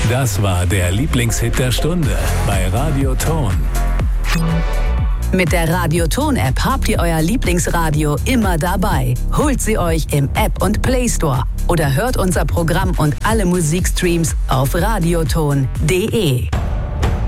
Das war der Lieblingshit der Stunde bei Radio Ton. Mit der Radio Ton App habt ihr euer Lieblingsradio immer dabei. Holt sie euch im App und Play Store oder hört unser Programm und alle Musikstreams auf radioton.de.